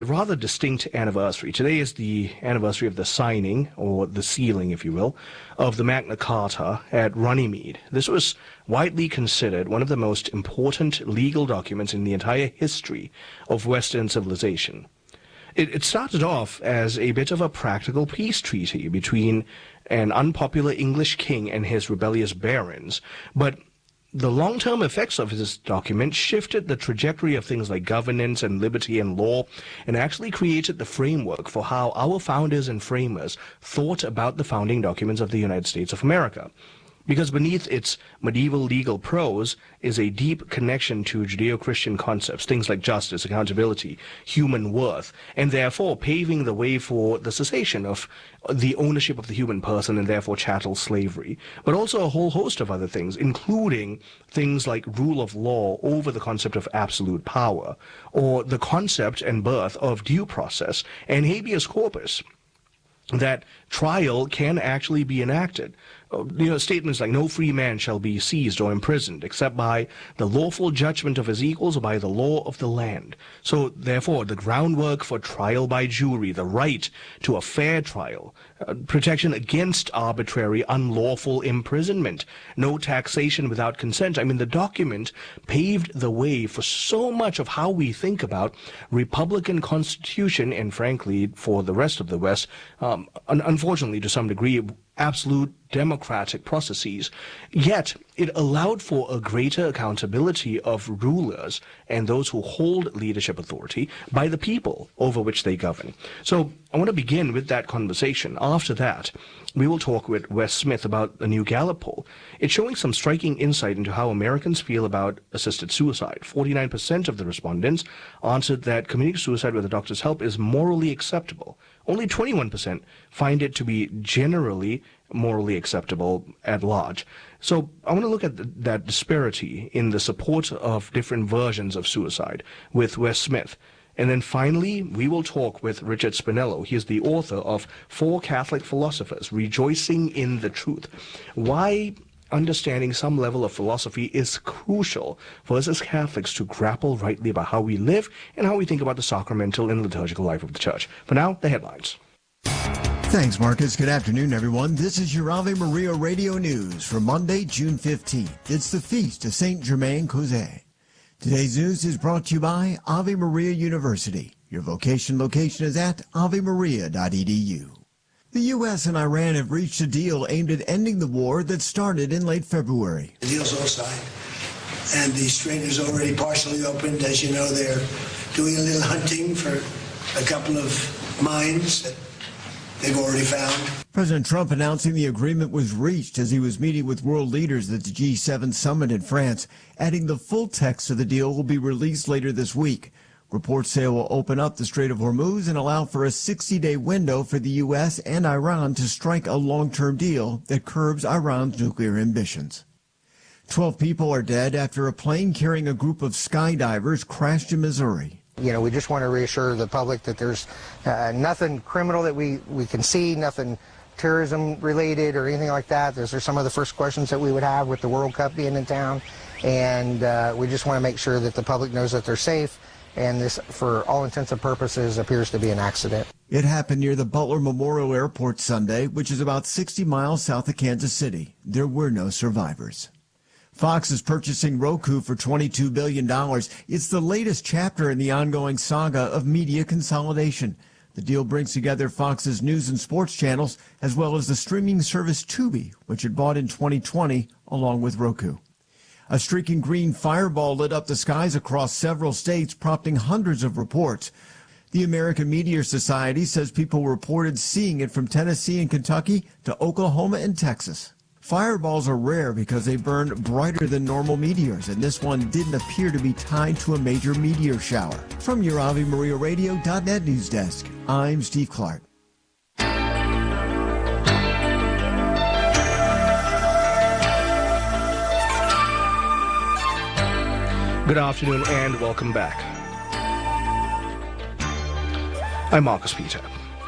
Rather distinct anniversary. Today is the anniversary of the signing, or the sealing, if you will, of the Magna Carta at Runnymede. This was widely considered one of the most important legal documents in the entire history of Western civilization. It started off as a bit of a practical peace treaty between an unpopular English king and his rebellious barons, but the long-term effects of this document shifted the trajectory of things like governance and liberty and law, and actually created the framework for how our founders and framers thought about the founding documents of the United States of America. Because beneath its medieval legal prose is a deep connection to Judeo-Christian concepts, things like justice, accountability, human worth, and therefore paving the way for the cessation of the ownership of the human person and therefore chattel slavery, but also a whole host of other things, including things like rule of law over the concept of absolute power, or the concept and birth of due process and habeas corpus, that trial can actually be enacted. Statements like no free man shall be seized or imprisoned except by the lawful judgment of his equals or by the law of the land. So, therefore, the groundwork for trial by jury, the right to a fair trial, protection against arbitrary, unlawful imprisonment, no taxation without consent. I mean, the document paved the way for so much of how we think about Republican Constitution and, frankly, for the rest of the West, unfortunately, to some degree, absolute democratic processes. Yet, it allowed for a greater accountability of rulers and those who hold leadership authority by the people over which they govern. So, I want to begin with that conversation. After that, we will talk with Wes Smith about the new Gallup poll. It's showing some striking insight into how Americans feel about assisted suicide. 49% of the respondents answered that committing suicide with a doctor's help is morally acceptable. Only 21% find it to be generally morally acceptable at large. So I want to look at that disparity in the support of different versions of suicide with Wes Smith. And then finally, we will talk with Richard Spinello. He is the author of 4 Catholic Philosophers, Rejoicing in the Truth. Why understanding some level of philosophy is crucial for us as Catholics to grapple rightly about how we live and how we think about the sacramental and liturgical life of the Church. For now, the headlines. Thanks, Marcus. Good afternoon, everyone. This is your Ave Maria Radio News for Monday, June 15th. It's the feast of St. Germain Causé. Today's news is brought to you by Ave Maria University. Your vocation location is at avemaria.edu. The U.S. and Iran have reached a deal aimed at ending the war that started in late February. The deal's all signed, and the strait is already partially opened. As you know, they're doing a little hunting for a couple of mines that they've already found. President Trump announcing the agreement was reached as he was meeting with world leaders at the G7 summit in France, adding the full text of the deal will be released later this week. Reports say it will open up the Strait of Hormuz and allow for a 60-day window for the U.S. and Iran to strike a long-term deal that curbs Iran's nuclear ambitions. 12 people are dead after a plane carrying a group of skydivers crashed in Missouri. We just want to reassure the public that there's nothing criminal that we can see, nothing terrorism related or anything like that. Those are some of the first questions that we would have with the World Cup being in town. And we just want to make sure that the public knows that they're safe. And this, for all intents and purposes, appears to be an accident. It happened near the Butler Memorial Airport Sunday, which is about 60 miles south of Kansas City. There were no survivors. Fox is purchasing Roku for $22 billion. It's the latest chapter in the ongoing saga of media consolidation. The deal brings together Fox's news and sports channels, as well as the streaming service Tubi, which it bought in 2020, along with Roku. A streaking green fireball lit up the skies across several states, prompting hundreds of reports. The American Meteor Society says people reported seeing it from Tennessee and Kentucky to Oklahoma and Texas. Fireballs are rare because they burn brighter than normal meteors, and this one didn't appear to be tied to a major meteor shower. From your AveMariaRadio.net news desk, I'm Steve Clark. Good afternoon and welcome back. I'm Marcus Peter.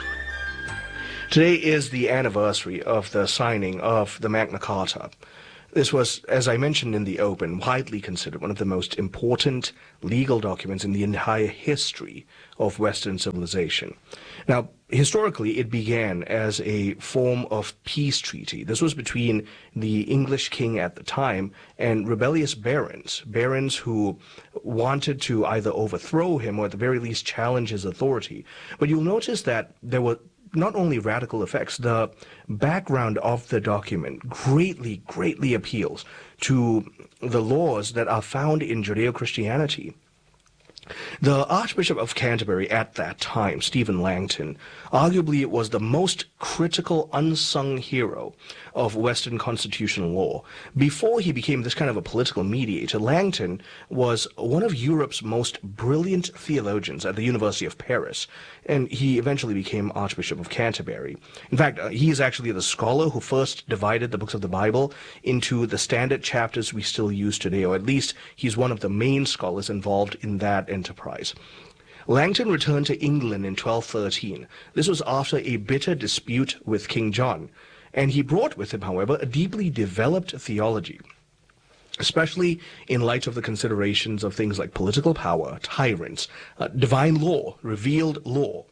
Today is the anniversary of the signing of the Magna Carta. This was, as I mentioned in the open, widely considered one of the most important legal documents in the entire history of Western civilization. Now, historically, it began as a form of peace treaty. This was between the English king at the time and rebellious barons who wanted to either overthrow him or at the very least challenge his authority. But you'll notice that there were not only radical effects, the background of the document greatly appeals to the laws that are found in Judeo-Christianity. The Archbishop of Canterbury at that time, Stephen Langton, arguably was the most critical unsung hero of Western constitutional law. Before he became this kind of a political mediator, Langton was one of Europe's most brilliant theologians at the University of Paris, and he eventually became Archbishop of Canterbury. In fact, he is actually the scholar who first divided the books of the Bible into the standard chapters we still use today, or at least he's one of the main scholars involved in that enterprise. Langton returned to England in 1213. This was after a bitter dispute with King John, and he brought with him, however, a deeply developed theology, especially in light of the considerations of things like political power, tyrants, divine law, revealed law.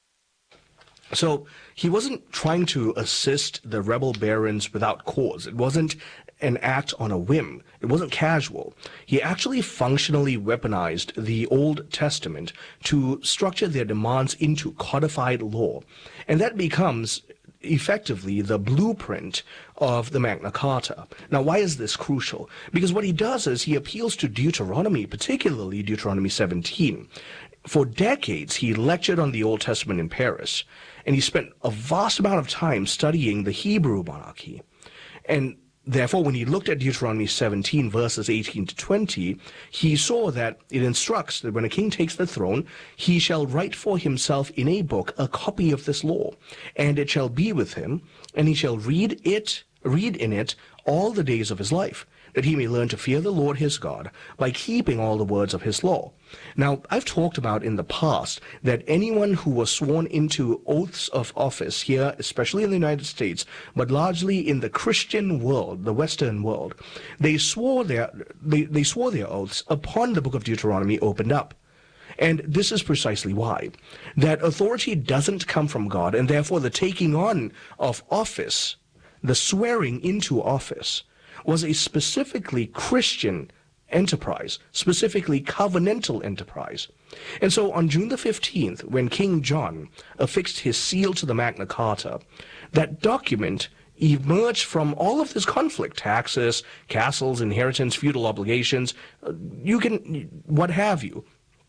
So he wasn't trying to assist the rebel barons without cause. It wasn't an act on a whim. It wasn't casual. He actually functionally weaponized the Old Testament to structure their demands into codified law. And that becomes effectively the blueprint of the Magna Carta. Now, why is this crucial? Because what he does is he appeals to Deuteronomy, particularly Deuteronomy 17. For decades, he lectured on the Old Testament in Paris, and he spent a vast amount of time studying the Hebrew monarchy. And therefore, when he looked at Deuteronomy 17, verses 18 to 20, he saw that it instructs that when a king takes the throne, he shall write for himself in a book a copy of this law, and it shall be with him, and he shall read in it all the days of his life, that he may learn to fear the Lord his God by keeping all the words of his law. Now, I've talked about in the past that anyone who was sworn into oaths of office here, especially in the United States, but largely in the Christian world, the Western world, they swore their oaths upon the book of Deuteronomy opened up. And this is precisely why. That authority doesn't come from God, and therefore the taking on of office, the swearing into office, was a specifically Christian enterprise, specifically covenantal enterprise. And so on June the 15th, when King John affixed his seal to the Magna Carta, that document emerged from all of this conflict, taxes, castles, inheritance, feudal obligations, what have you.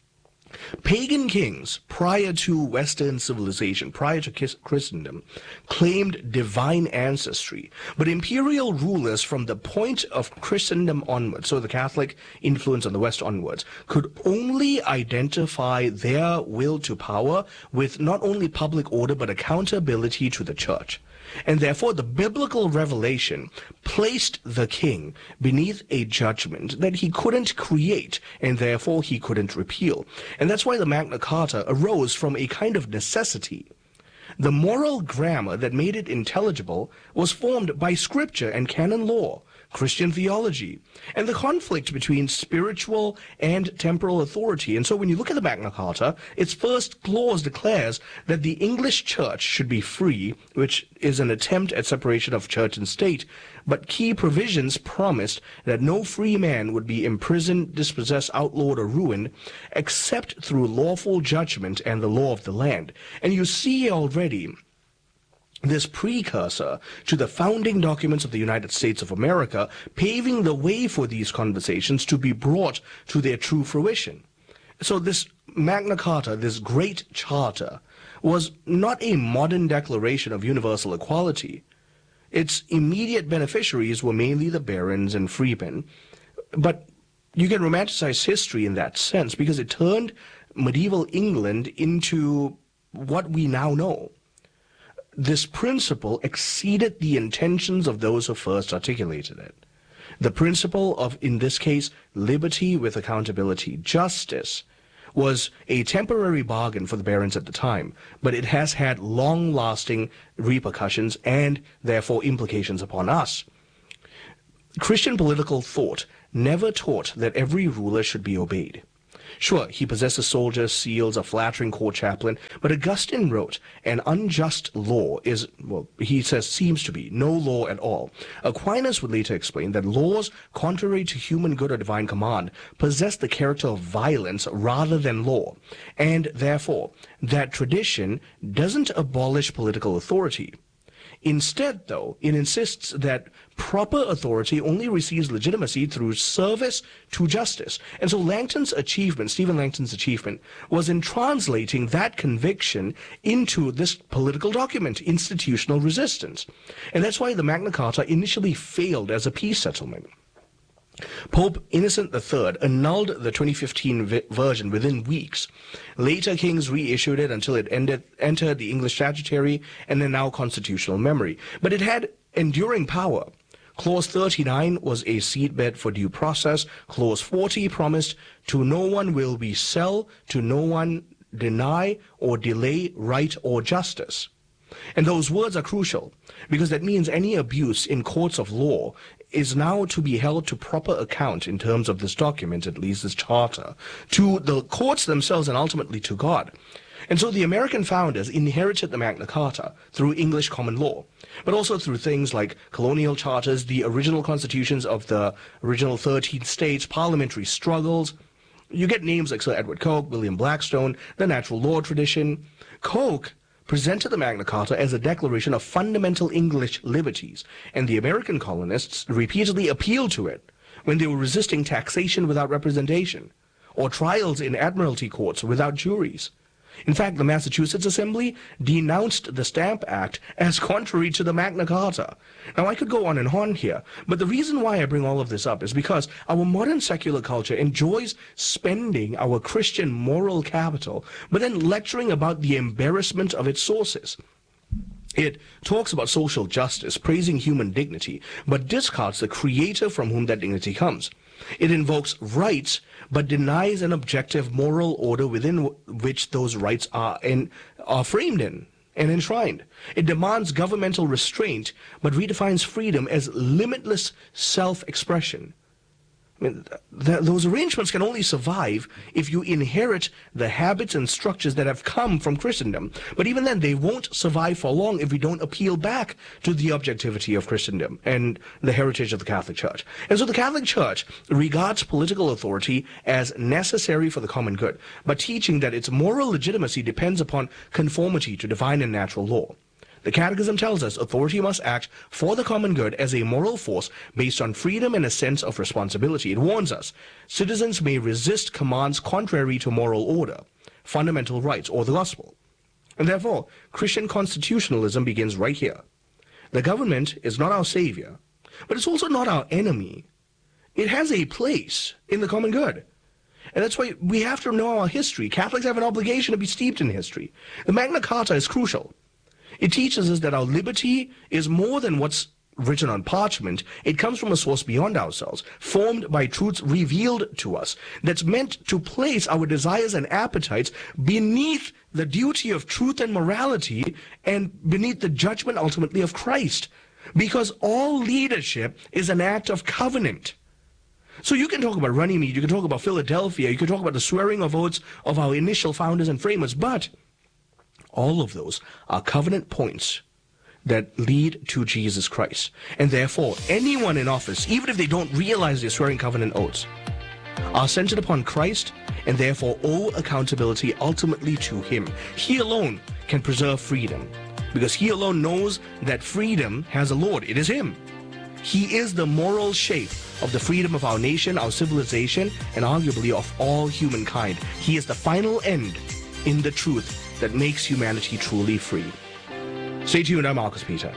Pagan kings prior to Western civilization, prior to Christendom, claimed divine ancestry, but imperial rulers from the point of Christendom onwards, so the Catholic influence on the West onwards, could only identify their will to power with not only public order but accountability to the church. And therefore the biblical revelation placed the king beneath a judgment that he couldn't create, and therefore he couldn't repeal. And that's why the Magna Carta arose from a kind of necessity. The moral grammar that made it intelligible was formed by scripture and canon law, Christian theology, and the conflict between spiritual and temporal authority. And so when you look at the Magna Carta, its first clause declares that the English church should be free, which is an attempt at separation of church and state, but key provisions promised that no free man would be imprisoned, dispossessed, outlawed, or ruined, except through lawful judgment and the law of the land. And you see already this precursor to the founding documents of the United States of America, paving the way for these conversations to be brought to their true fruition. So this Magna Carta, this great charter, was not a modern declaration of universal equality. Its immediate beneficiaries were mainly the barons and freemen. But you can romanticize history in that sense because it turned medieval England into what we now know. This principle exceeded the intentions of those who first articulated it. The principle of, in this case, liberty with accountability, justice, was a temporary bargain for the barons at the time, but it has had long-lasting repercussions and, therefore, implications upon us. Christian political thought never taught that every ruler should be obeyed. Sure, he possesses soldiers, seals, a flattering court chaplain, but Augustine wrote, an unjust law is, well, he says, seems to be no law at all. Aquinas would later explain that laws, contrary to human good or divine command, possess the character of violence rather than law, and therefore that tradition doesn't abolish political authority. Instead, though, it insists that proper authority only receives legitimacy through service to justice. And so Stephen Langton's achievement, was in translating that conviction into this political document, institutional resistance. And that's why the Magna Carta initially failed as a peace settlement. Pope Innocent III annulled the 2015 version within weeks. Later kings reissued it until it entered the English statutory and then now constitutional memory. But it had enduring power. Clause 39 was a seedbed for due process. Clause 40 promised, to no one will we sell, to no one deny or delay right or justice. And those words are crucial, because that means any abuse in courts of law is now to be held to proper account in terms of this document, at least this charter, to the courts themselves and ultimately to God. And so the American founders inherited the Magna Carta through English common law, but also through things like colonial charters, the original constitutions of the original 13 states, parliamentary struggles. You get names like Sir Edward Coke, William Blackstone, the natural law tradition. Coke presented the Magna Carta as a declaration of fundamental English liberties, and the American colonists repeatedly appealed to it when they were resisting taxation without representation, or trials in admiralty courts without juries. In fact, the Massachusetts Assembly denounced the Stamp Act as contrary to the Magna Carta. Now, I could go on and on here, but the reason why I bring all of this up is because our modern secular culture enjoys spending our Christian moral capital, but then lecturing about the embarrassment of its sources. It talks about social justice, praising human dignity, but discards the creator from whom that dignity comes. It invokes rights, but denies an objective moral order within which those rights are framed in and enshrined. It demands governmental restraint, but redefines freedom as limitless self-expression. I mean, those arrangements can only survive if you inherit the habits and structures that have come from Christendom. But even then, they won't survive for long if we don't appeal back to the objectivity of Christendom and the heritage of the Catholic Church. And so the Catholic Church regards political authority as necessary for the common good, but teaching that its moral legitimacy depends upon conformity to divine and natural law. The Catechism tells us authority must act for the common good as a moral force based on freedom and a sense of responsibility. It warns us, citizens may resist commands contrary to moral order, fundamental rights, or the gospel. And therefore, Christian constitutionalism begins right here. The government is not our savior, but it's also not our enemy. It has a place in the common good. And that's why we have to know our history. Catholics have an obligation to be steeped in history. The Magna Carta is crucial. It teaches us that our liberty is more than what's written on parchment. It comes from a source beyond ourselves, formed by truths revealed to us, that's meant to place our desires and appetites beneath the duty of truth and morality and beneath the judgment ultimately of Christ. Because all leadership is an act of covenant. So you can talk about Runnymede, you can talk about Philadelphia, you can talk about the swearing of oaths of our initial founders and framers, but all of those are covenant points that lead to Jesus Christ. And therefore, anyone in office, even if they don't realize they're swearing covenant oaths, are centered upon Christ and therefore owe accountability ultimately to Him. He alone can preserve freedom because He alone knows that freedom has a Lord. It is Him. He is the moral shape of the freedom of our nation, our civilization, and arguably of all humankind. He is the final end in the truth that makes humanity truly free. Stay tuned, I'm Marcus Peter.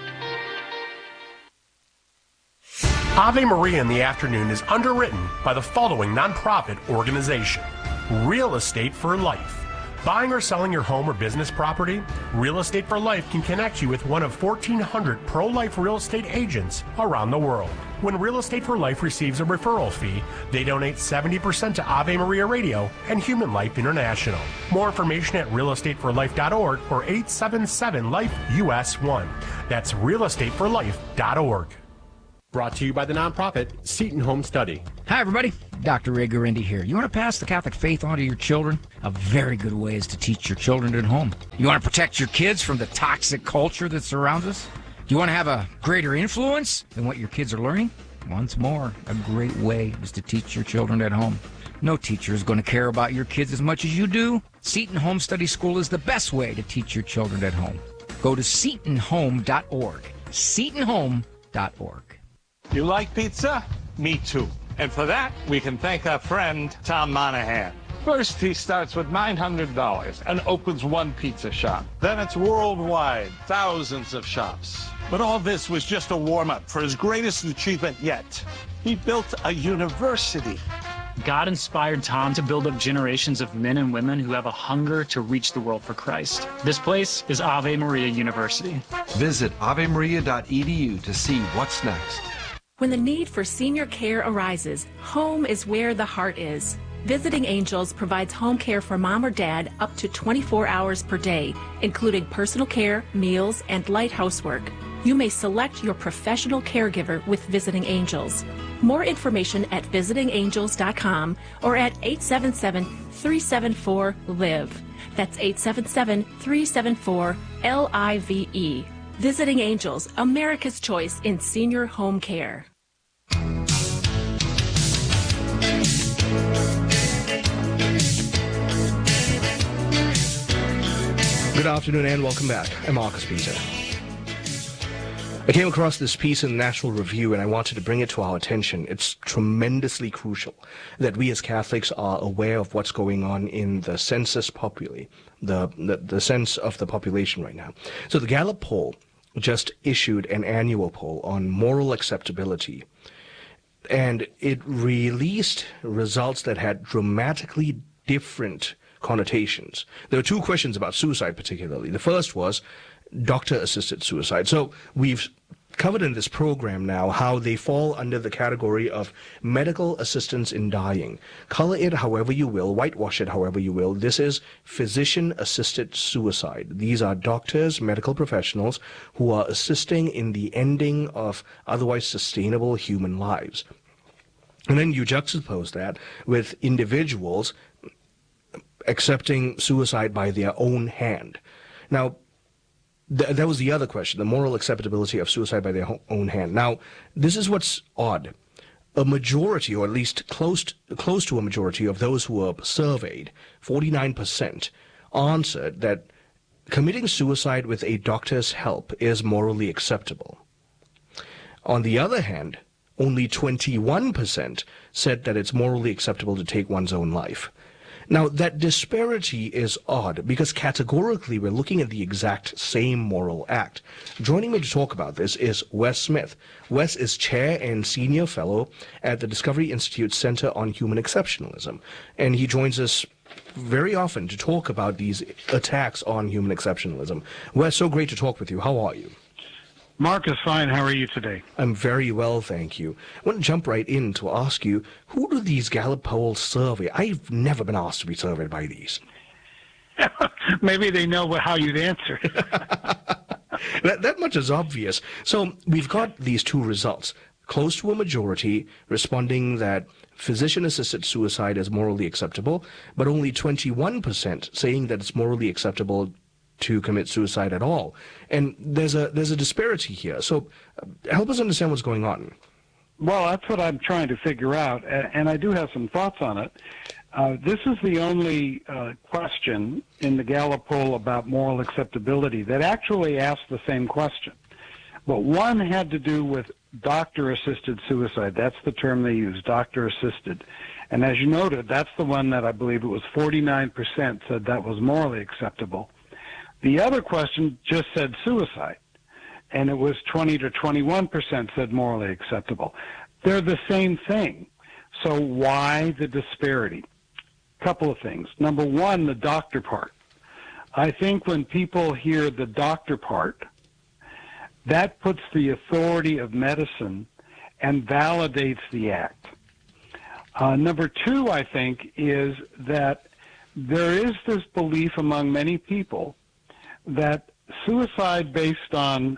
Ave Maria in the Afternoon is underwritten by the following nonprofit organization: Real Estate for Life. Buying or selling your home or business property? Real Estate for Life can connect you with one of 1,400 pro-life real estate agents around the world. When Real Estate for Life receives a referral fee, they donate 70% to Ave Maria Radio and Human Life International. More information at realestateforlife.org or 877-LIFE-US1. That's realestateforlife.org. Brought to you by the nonprofit Seton Home Study. Hi, everybody. Dr. Ray Guarendi here. You want to pass the Catholic faith on to your children? A very good way is to teach your children at home. You want to protect your kids from the toxic culture that surrounds us? Do you want to have a greater influence than what your kids are learning? Once more, a great way is to teach your children at home. No teacher is going to care about your kids as much as you do. Seton Home Study School is the best way to teach your children at home. Go to setonhome.org. setonhome.org. You like pizza? Me too. And for that, we can thank our friend, Tom Monahan. First, he starts with $900 and opens one pizza shop. Then it's worldwide, thousands of shops. But all this was just a warm-up for his greatest achievement yet. He built a university. God inspired Tom to build up generations of men and women who have a hunger to reach the world for Christ. This place is Ave Maria University. Visit avemaria.edu to see what's next. When the need for senior care arises, home is where the heart is. Visiting Angels provides home care for mom or dad up to 24 hours per day, including personal care, meals, and light housework. You may select your professional caregiver with Visiting Angels. More information at visitingangels.com or at 877-374-LIVE. That's 877-374-LIVE. Visiting Angels, America's choice in senior home care. Good afternoon and welcome back. I'm Marcus Peter. I came across this piece in National Review and I wanted to bring it to our attention. It's tremendously crucial that we as Catholics are aware of what's going on in the census populi, the sense of the population right now. So the Gallup poll just issued an annual poll on moral acceptability, and it released results that had dramatically different connotations. There were two questions about suicide particularly. The first was doctor-assisted suicide. So we've covered in this program now how they fall under the category of medical assistance in dying. Color it however you will, whitewash it however you will. This is physician-assisted suicide. These are doctors, medical professionals who are assisting in the ending of otherwise sustainable human lives. And then you juxtapose that with individuals accepting suicide by their own hand. Now, that was the other question, the moral acceptability of suicide by their own hand. Now, this is what's odd. A majority, or at least close to a majority of those who were surveyed, 49%, answered that committing suicide with a doctor's help is morally acceptable. On the other hand, only 21% said that it's morally acceptable to take one's own life. Now, that disparity is odd because categorically we're looking at the exact same moral act. Joining me to talk about this is Wes Smith. Wes is Chair and Senior Fellow at the Discovery Institute Center on Human Exceptionalism, and he joins us very often to talk about these attacks on human exceptionalism. Wes, so great to talk with you. How are you? Mark is fine. How are you today? I'm very well, thank you. I want to jump right in to ask you, who do these Gallup polls survey? I've never been asked to be surveyed by these. Maybe they know how you'd answer. That much is obvious. So we've got these two results. Close to a majority responding that physician-assisted suicide is morally acceptable, but only 21% saying that it's morally acceptable to commit suicide at all. And there's a disparity here. So help us understand what's going on. Well, that's what I'm trying to figure out, and I do have some thoughts on it. This is the only question in the Gallup poll about moral acceptability that actually asked the same question. But one had to do with doctor-assisted suicide. That's the term they use, doctor-assisted. And as you noted, that's the one that I believe it was 49% said that was morally acceptable. The other question just said suicide, and it was 20 to 21% said morally acceptable. They're the same thing. So why the disparity? Couple of things. Number one, the doctor part. I think when people hear the doctor part, that puts the authority of medicine and validates the act. Number two, I think, is that there is this belief among many people that suicide based on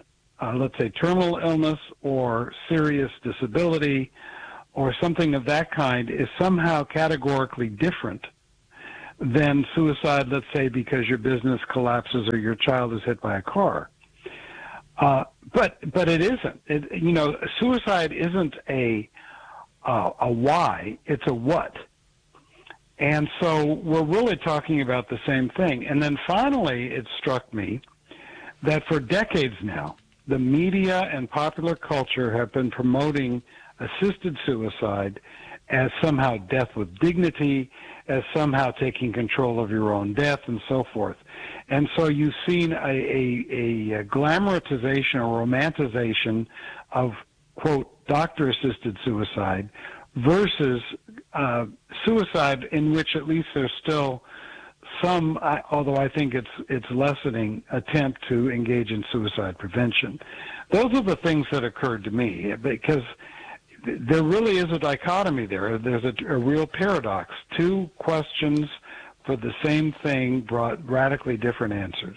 let's say, terminal illness or serious disability or something of that kind is somehow categorically different than suicide, let's say, because your business collapses or your child is hit by a car. But it isn't. Suicide isn't a why, it's a what. And so we're really talking about the same thing. And then finally, it struck me that for decades now, the media and popular culture have been promoting assisted suicide as somehow death with dignity, as somehow taking control of your own death, and so forth. And so you've seen a glamorization or romanticization of, quote, doctor-assisted suicide versus suicide, in which at least there's still some, although I think it's lessening, attempt to engage in suicide prevention. Those are the things that occurred to me, because there really is a dichotomy there. There's a real paradox. Two questions for the same thing brought radically different answers.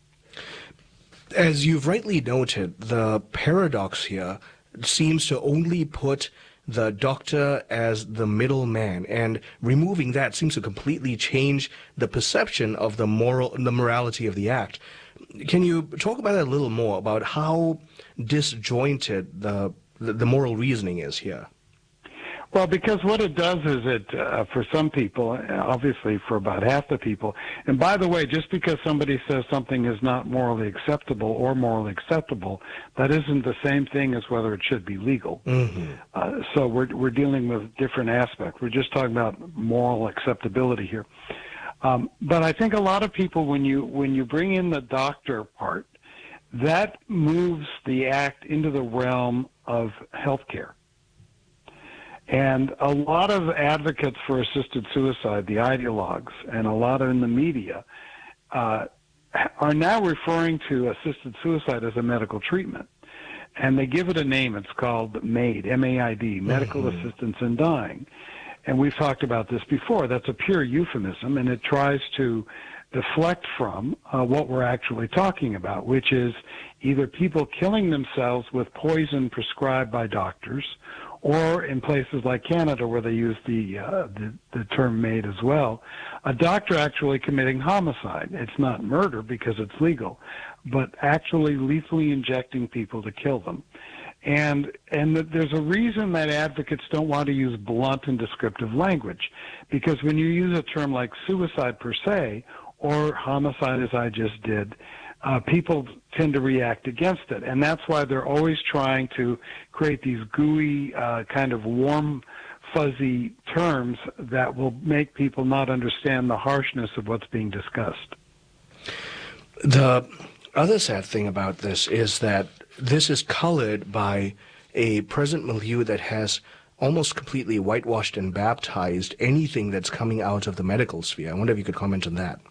As you've rightly noted, the paradox here seems to only put the doctor as the middleman, and removing that seems to completely change the perception of the morality of the act. Can you talk about that a little more, about how disjointed the moral reasoning is here? Well, because what it does is for some people, obviously for about half the people, and by the way, just because somebody says something is not morally acceptable or morally acceptable, that isn't the same thing as whether it should be legal. Mm-hmm. So we're dealing with different aspects. We're just talking about moral acceptability here. But I think a lot of people, when you bring in the doctor part, that moves the act into the realm of healthcare. And a lot of advocates for assisted suicide, the ideologues, and a lot in the media, are now referring to assisted suicide as a medical treatment. And they give it a name. It's called MAID, M-A-I-D, Medical Assistance in Dying. And we've talked about this before. That's a pure euphemism, and it tries to deflect from what we're actually talking about, which is either people killing themselves with poison prescribed by doctors, or in places like Canada where they use the term MAID as well, a doctor actually committing homicide. It's not murder because it's legal, but actually lethally injecting people to kill them. And there's a reason that advocates don't want to use blunt and descriptive language, because when you use a term like suicide per se, or homicide as I just did, people tend to react against it. And that's why they're always trying to create these gooey, kind of warm, fuzzy terms that will make people not understand the harshness of what's being discussed. The other sad thing about this is that this is colored by a present milieu that has almost completely whitewashed and baptized anything that's coming out of the medical sphere. I wonder if you could comment on that.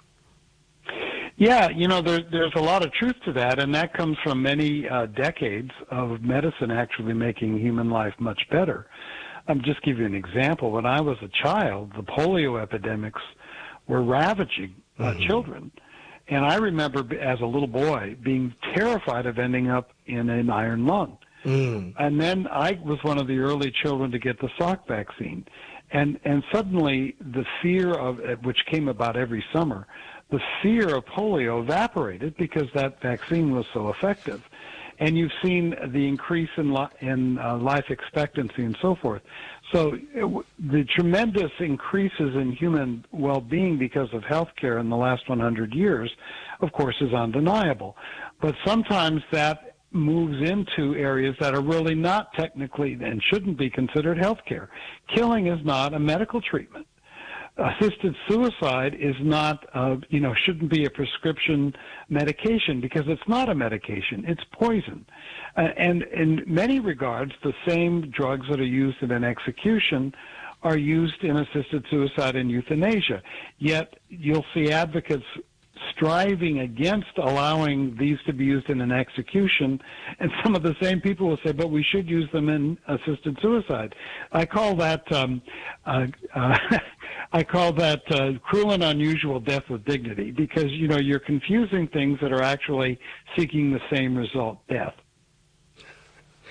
Yeah, there's a lot of truth to that, and that comes from many decades of medicine actually making human life much better. Just give you an example. When I was a child, the polio epidemics were ravaging children. And I remember as a little boy being terrified of ending up in an iron lung. And then I was one of the early children to get the Salk vaccine. And suddenly the fear of it, which came about every summer, the fear of polio evaporated because that vaccine was so effective. And you've seen the increase in life expectancy and so forth. So the tremendous increases in human well-being because of healthcare in the last 100 years, of course, is undeniable. But sometimes that moves into areas that are really not technically and shouldn't be considered healthcare. Killing is not a medical treatment. Assisted suicide is not, shouldn't be a prescription medication because it's not a medication. It's poison. And in many regards, the same drugs that are used in an execution are used in assisted suicide and euthanasia. Yet you'll see advocates striving against allowing these to be used in an execution, and some of the same people will say, but we should use them in assisted suicide. I call that cruel and unusual death with dignity, because you're confusing things that are actually seeking the same result, death.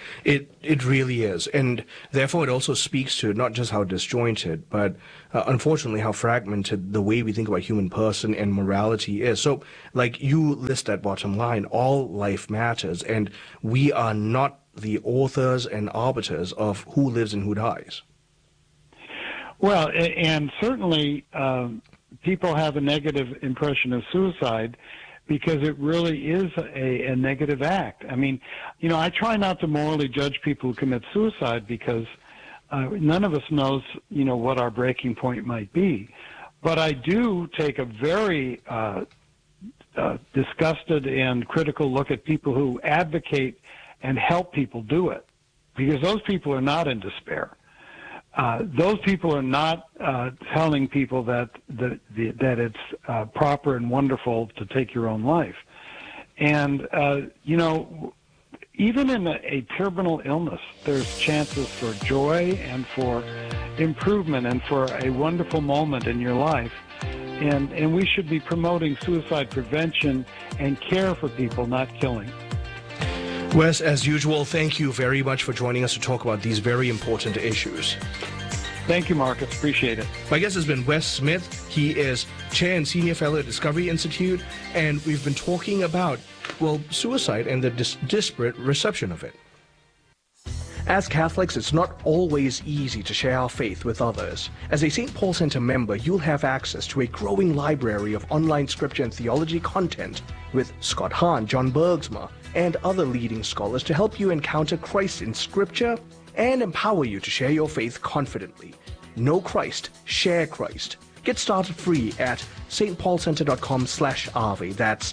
It really is. And therefore it also speaks to not just how disjointed, but unfortunately how fragmented the way we think about human person and morality is. So like you list that bottom line, all life matters, and we are not the authors and arbiters of who lives and who dies. Well, and certainly people have a negative impression of suicide because it really is a negative act. I mean, you know, I try not to morally judge people who commit suicide because none of us knows, you know, what our breaking point might be. But I do take a very disgusted and critical look at people who advocate and help people do it, because those people are not in despair. Those people are not telling people that it's proper and wonderful to take your own life. And, you know, even in a terminal illness, there's chances for joy and for improvement and for a wonderful moment in your life. And we should be promoting suicide prevention and care for people, not killing. Wes, as usual, thank you very much for joining us to talk about these very important issues. Thank you, Marcus. Appreciate it. My guest has been Wes Smith. He is Chair and Senior Fellow at Discovery Institute, and we've been talking about, well, suicide and the disparate reception of it. As Catholics, it's not always easy to share our faith with others. As a St. Paul Center member, you'll have access to a growing library of online scripture and theology content with Scott Hahn, John Bergsma, and other leading scholars to help you encounter Christ in Scripture and empower you to share your faith confidently. Know Christ, share Christ. Get started free at stpaulcenter.com/Ave. That's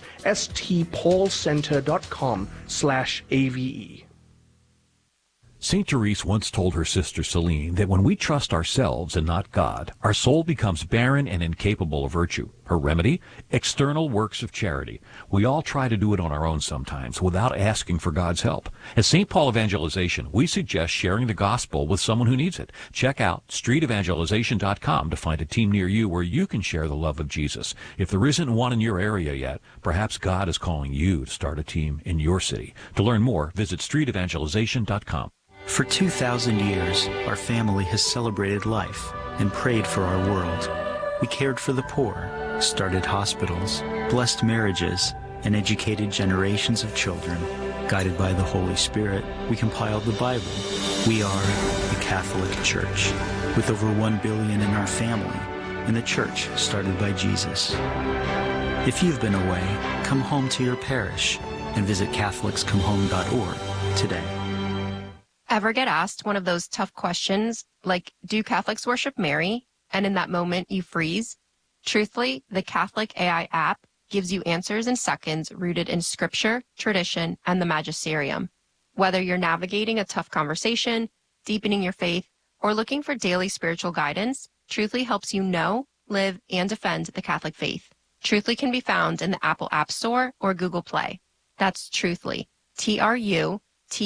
stpaulcenter.com/AVE. St. Therese once told her sister Celine that when we trust ourselves and not God, our soul becomes barren and incapable of virtue. Her remedy? External works of charity. We all try to do it on our own sometimes without asking for God's help. At St. Paul Evangelization, we suggest sharing the gospel with someone who needs it. Check out streetevangelization.com to find a team near you where you can share the love of Jesus. If there isn't one in your area yet, perhaps God is calling you to start a team in your city. To learn more, visit streetevangelization.com. For 2,000 years, our family has celebrated life and prayed for our world. We cared for the poor, started hospitals, blessed marriages, and educated generations of children. Guided by the Holy Spirit, we compiled the Bible. We are the Catholic Church, with over 1 billion in our family, and the church started by Jesus. If you've been away, come home to your parish and visit CatholicsComeHome.org today. Ever get asked one of those tough questions, like, do Catholics worship Mary? And in that moment, you freeze? Truthfully, the Catholic AI app gives you answers in seconds rooted in scripture, tradition, and the magisterium. Whether you're navigating a tough conversation, deepening your faith, or looking for daily spiritual guidance, Truthfully helps you know, live, and defend the Catholic faith. Truthfully can be found in the Apple App Store or Google Play. That's Truthfully, TRUTHLY.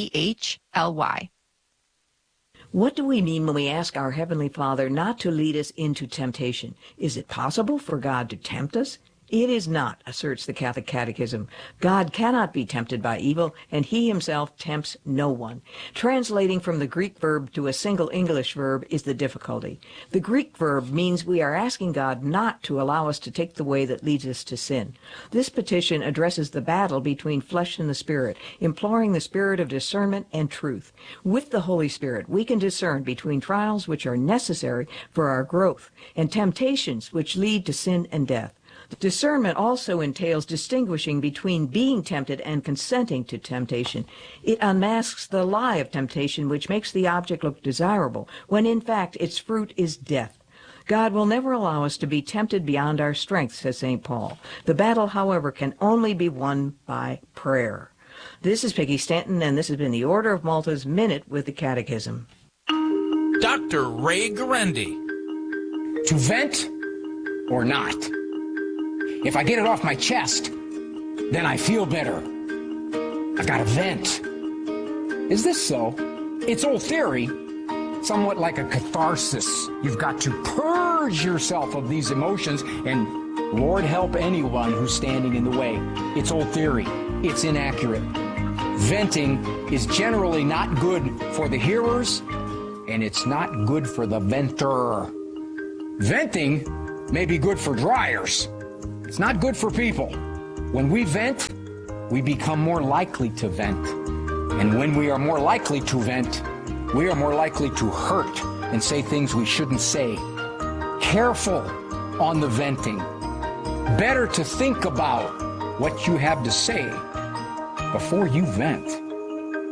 What do we mean when we ask our Heavenly Father not to lead us into temptation? Is it possible for God to tempt us? It is not, asserts the Catholic Catechism. God cannot be tempted by evil, and he himself tempts no one. Translating from the Greek verb to a single English verb is the difficulty. The Greek verb means we are asking God not to allow us to take the way that leads us to sin. This petition addresses the battle between flesh and the Spirit, imploring the Spirit of discernment and truth. With the Holy Spirit, we can discern between trials which are necessary for our growth and temptations which lead to sin and death. Discernment also entails distinguishing between being tempted and consenting to temptation. It unmasks the lie of temptation, which makes the object look desirable, when in fact its fruit is death. God will never allow us to be tempted beyond our strength, says St. Paul. The battle, however, can only be won by prayer. This is Peggy Stanton, and this has been the Order of Malta's Minute with the Catechism. Dr. Ray Guarendi. To vent or not? If I get it off my chest, then I feel better. I've got to vent. Is this so? It's old theory, somewhat like a catharsis. You've got to purge yourself of these emotions, and Lord help anyone who's standing in the way. It's old theory. It's inaccurate. Venting is generally not good for the hearers, and it's not good for the venter. Venting may be good for dryers. It's not good for people. When we vent, we become more likely to vent. And when we are more likely to vent, we are more likely to hurt and say things we shouldn't say. Careful on the venting. Better to think about what you have to say before you vent.